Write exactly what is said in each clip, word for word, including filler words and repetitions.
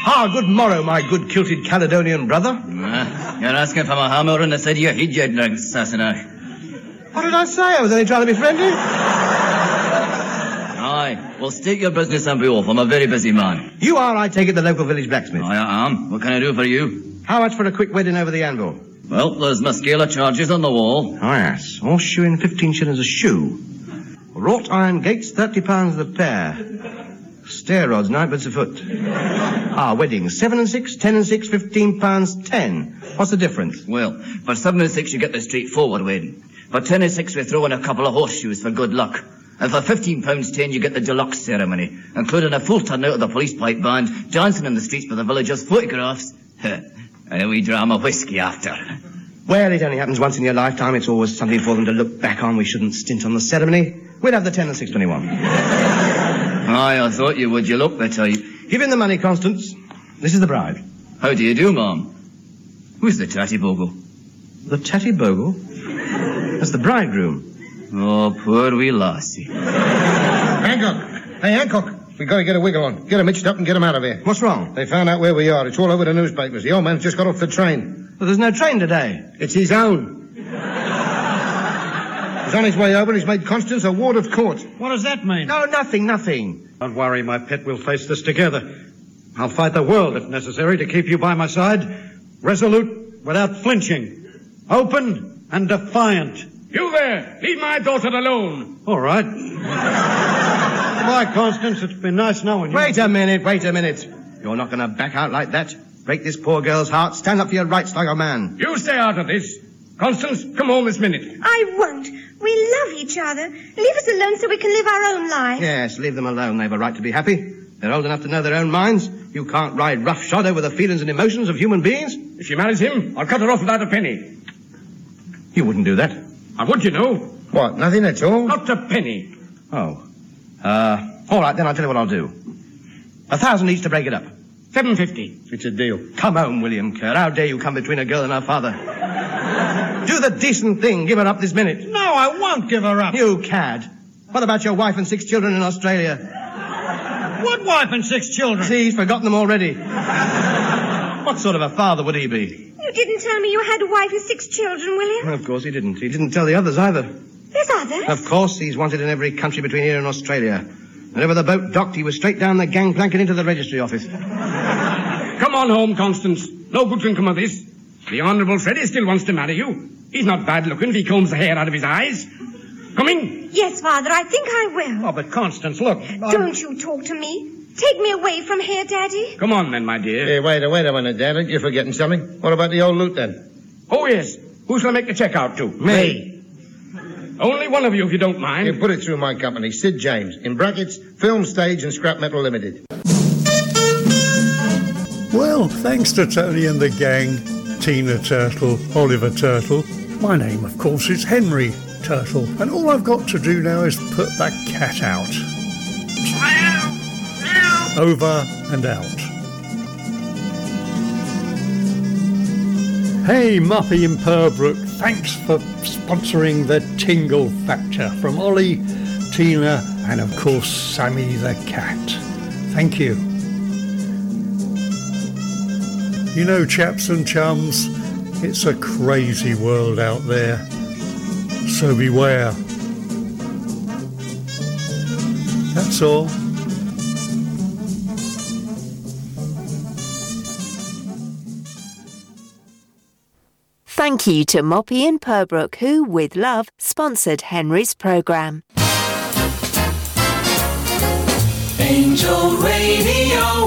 Ah, good morrow, my good kilted Caledonian brother. Uh, you're asking for my hammer and I said you hid your drink, Sassenach. What did I say? I was only trying to be friendly. Aye, well, state your business and be off. I'm a very busy man. You are, I take it, the local village blacksmith. I am. What can I do for you? How much for a quick wedding over the anvil? Well, there's my scale of charges on the wall. Oh, yes. Horseshoeing, fifteen shillings a shoe. Wrought iron gates, thirty pounds the pair. Stair rods, ninepence a foot. Ah, weddings, seven and six, ten and six, fifteen pounds ten. What's the difference? Well, for seven and six you get the straightforward wedding. For ten and six we throw in a couple of horseshoes for good luck. And for fifteen pounds ten you get the deluxe ceremony, including a full turnout of the police pipe band, dancing in the streets with the villagers, photographs, and a wee dram of whiskey after. Well, it only happens once in your lifetime. It's always something for them to look back on. We shouldn't stint on the ceremony. We'll have the ten and sixpenny one. Aye, I thought you would. You look the type. Give in the money, Constance. This is the bride. How do you do, Ma'am? Who's the tatty bogle? The tatty bogle? That's the bridegroom. Oh, poor wee lassie. Hancock! Hey, Hancock! We've got to get a wiggle on. Get him hitched up and get him out of here. What's wrong? They found out where we are. It's all over the newspapers. The old man's just got off the train. Well, there's no train today. It's his own. He's on his way over and he's made Constance a ward of court. What does that mean? No, nothing, nothing. Don't worry, my pet. We'll face this together. I'll fight the world if necessary to keep you by my side. Resolute, without flinching. Open and defiant. You there! Leave my daughter alone! All right. Goodbye, Constance. It's been nice knowing you. Wait a minute, wait a minute. You're not going to back out like that. Break this poor girl's heart. Stand up for your rights like a man. You stay out of this. Constance, come home this minute. I won't. We love each other. Leave us alone so we can live our own lives. Yes, leave them alone. They've a right to be happy. They're old enough to know their own minds. You can't ride roughshod over the feelings and emotions of human beings. If she marries him, I'll cut her off without a penny. You wouldn't do that. I would, you know. What, nothing at all? Not a penny. Oh. Uh, all right, then I'll tell you what I'll do. A thousand each to break it up. Seven fifty. It's a deal. Come home, William Kerr. How dare you come between a girl and her father? Do the decent thing. Give her up this minute. No, I won't give her up. You cad. What about your wife and six children in Australia? What wife and six children? See, he's forgotten them already. What sort of a father would he be? You didn't tell me you had a wife and six children, William. Well, of course he didn't. He didn't tell the others either. There's others? Of course, he's wanted in every country between here and Australia. Whenever the boat docked, he was straight down the gangplank and into the registry office. Come on home, Constance. No good can come of this. The Honourable Freddie still wants to marry you. He's not bad looking if he combs the hair out of his eyes. Come in. Yes, Father, I think I will. Oh, but Constance, look. I'm... Don't you talk to me. Take me away from here, Daddy. Come on, then, my dear. Hey, wait a, wait a minute, Dad. You're forgetting something. What about the old loot, then? Oh, yes. Who shall I make the check out to? Me. Only one of you, if you don't mind. You put it through my company, Sid James. In brackets, Film Stage and Scrap Metal Limited. Well, thanks to Tony and the gang, Tina Turtle, Oliver Turtle. My name, of course, is Henry Turtle. And all I've got to do now is put that cat out. Over and out. Hey, Muppy in Purbrook, thanks for sponsoring the Tingle Factor from Ollie, Tina, and of course Sammy the cat. Thank you. You know, chaps and chums, it's a crazy world out there. So beware. That's all. Thank you to Moppy and Purbrook, who, with love, sponsored Henry's programme. Angel Radio.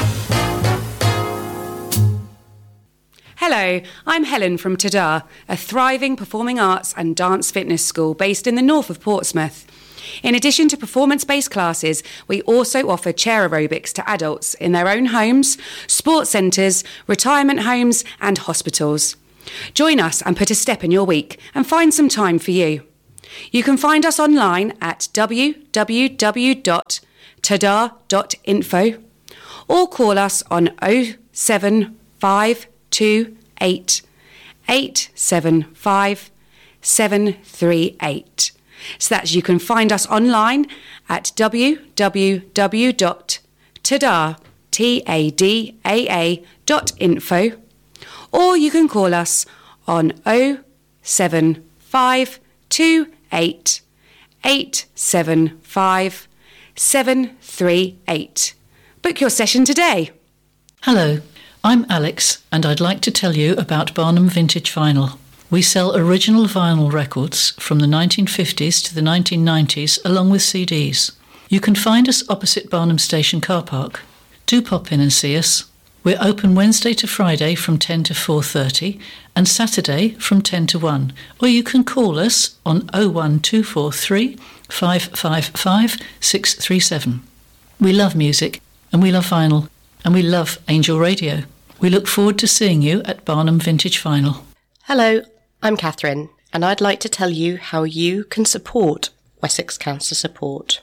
Hello, I'm Helen from Tada, a thriving performing arts and dance fitness school based in the north of Portsmouth. In addition to performance-based classes, we also offer chair aerobics to adults in their own homes, sports centres, retirement homes and hospitals. Join us and put a step in your week and find some time for you. You can find us online at w w w dot tada dot info or call us on oh seven five two eight eight seven five seven three eight. So that you can find us online at w w w dot tada T A D A A dot info, or you can call us on oh seven five two eight eight seven five seven three eight. Book your session today. Hello, I'm Alex, and I'd like to tell you about Barnum Vintage Vinyl. We sell original vinyl records from the nineteen fifties to the nineteen nineties, along with C Ds. You can find us opposite Barnum Station car park. Do pop in and see us. We're open Wednesday to Friday from ten to four thirty and Saturday from ten to one. Or you can call us on oh one two four three five five five six three seven. We love music, and we love vinyl, and we love Angel Radio. We look forward to seeing you at Barnum Vintage Vinyl. Hello, I'm Catherine, and I'd like to tell you how you can support Wessex Cancer Support.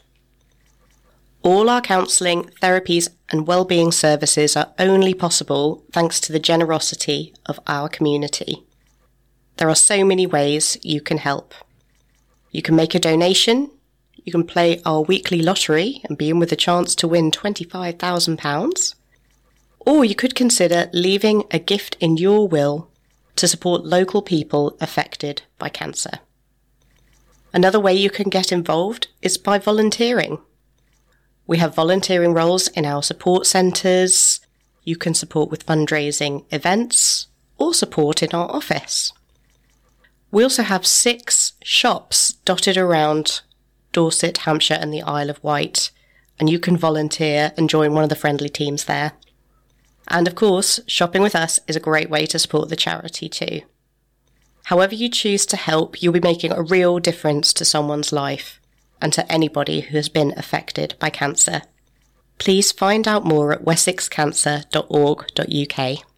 All our counselling, therapies and wellbeing services are only possible thanks to the generosity of our community. There are so many ways you can help. You can make a donation, you can play our weekly lottery and be in with a chance to win twenty-five thousand pounds, or you could consider leaving a gift in your will to support local people affected by cancer. Another way you can get involved is by volunteering. We have volunteering roles in our support centres. You can support with fundraising events or support in our office. We also have six shops dotted around Dorset, Hampshire and the Isle of Wight, and you can volunteer and join one of the friendly teams there. And of course, shopping with us is a great way to support the charity too. However you choose to help, you'll be making a real difference to someone's life and to anybody who has been affected by cancer. Please find out more at wessex cancer dot org dot U K.